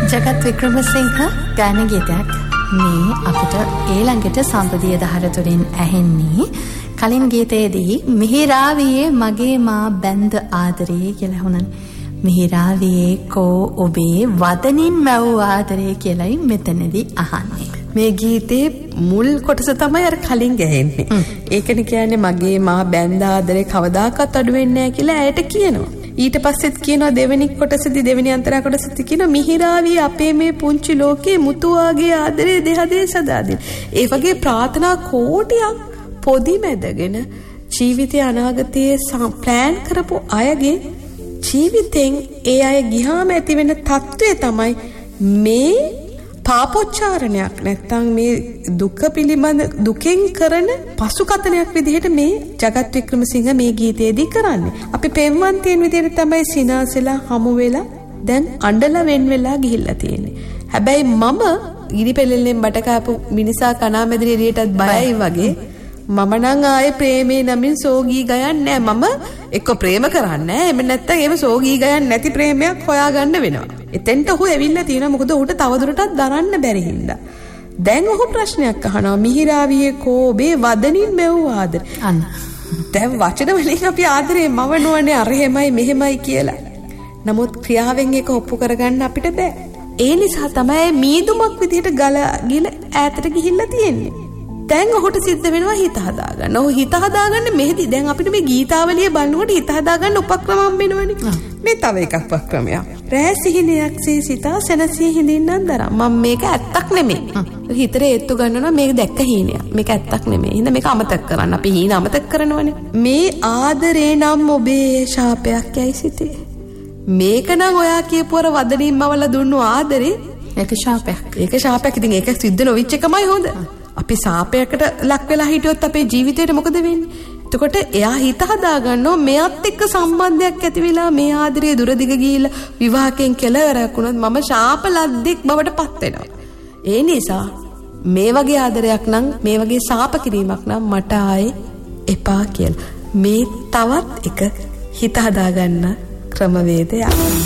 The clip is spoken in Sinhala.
ජගත් වික්‍රමසිංහ ගාන ගීතයක් මේ අපිට ඊළඟට සම්පතිය දහර තුලින් ඇහෙන්නේ. කලින් ගීතයේදී මිහිරාවියේ මගේ මා බැඳ ආදරේ කියලා හුණන්නේ. මිහිරාවියේ කෝ ඔබේ වදනින් මැව් ආදරේ කියලායි මෙතනදී අහන්නේ. මේ ගීතේ මුල් කොටස තමයි අර කලින් ගහන්නේ. ඒකනේ කියන්නේ මගේ මා බැඳ ආදරේ කවදාකවත් අඩු වෙන්නේ නැහැ කියලා ඇයට කියනවා. ඊට පස්සෙත් කියනවා දෙවෙනි කොටසදී දෙවෙනි අන්තරා කොටසදී කියනවා මිහිරාවියේ අපේ මේ පුංචි ලෝකේ මුතුවාගේ ආදරේ දෙහදේ සදාදින්. ඒ වගේ ප්‍රාර්ථනා කෝටියක් පොදි මැදගෙන ජීවිතය අනාගතයේ ප්ලෑන් කරපු අයගේ ජීවිතෙන් ඒ අය ගියාම ඇති වෙන තත්ත්වය තමයි මේ පාපොච්චාරණයක් නැත්තම් මේ දුක පිළිබඳ දුකෙන් කරන පසුකතනයක් විදිහට මේ ජගත් වික්‍රමසිංහ මේ ගීතයේදී කරන්නේ. අපි පෙම්වන්තියන් විදිහට තමයි සිනාසෙලා හමු වෙලා දැන් අඬලා වෙන් වෙලා ගිහිල්ලා තියෙන්නේ. හැබැයි මම ඉරිපෙලෙල්ලෙන් බට කාපු මිනිසා කණාමැදිරි එළියටත් බයයි වගේ මම නම් ආයේ ප්‍රේමේ නමින් සෝගී ගයන්නේ නැහැ. මම එක්ක ප්‍රේම කරන්නේ නැහැ. එහෙම නැත්නම් එහෙම සෝගී ගයන්නේ නැති ප්‍රේමයක් හොයාගන්න වෙනවා. එතෙන්ට ඔහු ඇවිල්ලා තියෙනවා. මොකද ඔහුට තවදුරටත් දරන්න බැරි හින්දා. දැන් ඔහු ප්‍රශ්නයක් අහනවා. මිහිරාවියේ කෝ ඔබේ වදනින් මැව් ආදරේ. අන්න. දැන් වචන වලින් අපි ආදරේ මවනවනේ අර එහෙමයි මෙහෙමයි කියලා. නමුත් ක්‍රියාවෙන් ඒක ඔප්පු කරගන්න අපිට බෑ. ඒ නිසා තමයි මීදුමක් විදිහට ගිල ඈතට ගිහිල්ලා තියෙන්නේ. දැන් ඔහුට සිද්ධ වෙනවා හිත හදාගන්න. ඔහු හිත හදාගන්න මෙහෙදි දැන් අපිට මේ ගීතාවලිය බලනකොට හිත හදාගන්න උපක්‍රම හම්බෙනවනේ. මේ තව එකක් උපක්‍රමයක්. රෑ සිහිනයක් සිතා සනසී හිඳින්නම් දරා. මම මේක ඇත්තක් නෙමෙයි. හිතට ඒත්තු ගන්නවා මේක දැක්ක හීනයක්. මේක ඇත්තක් නෙමෙයි. හින්දා මේක අමතක කරන්න. අපි හීන අමතක කරනවනේ. මේ ආදරේ නම් ඔබේ ශාපයක් යයි සිතේ. මේක නම් ඔයා කියපුවර වදනින්මවල දුන්නු ආදරේ ඒක ශාපයක්. ඒක ශාපයක්. ඉතින් ඒක සිද්ධ නොවිච්ච එකමයි හොඳ. අපි සාපයකට ලක් වෙලා හිටියොත් අපේ ජීවිතේට මොකද වෙන්නේ? එතකොට එයා හිත හදාගන්නෝ මෙයත් එක්ක සම්බන්ධයක් ඇති වෙලා මේ ආදරේ දුරදිග ගිහිලා විවාහයෙන් කෙලවරක් වුණොත් මම ශාප ලද්දෙක් බවට පත් වෙනවා. ඒ නිසා මේ වගේ ආදරයක් නම් මේ වගේ ශාප කිරීමක් නම් මට ආයේ එපා කියලා. මේ තවත් එක හිත හදාගන්න ක්‍රමවේදයක්.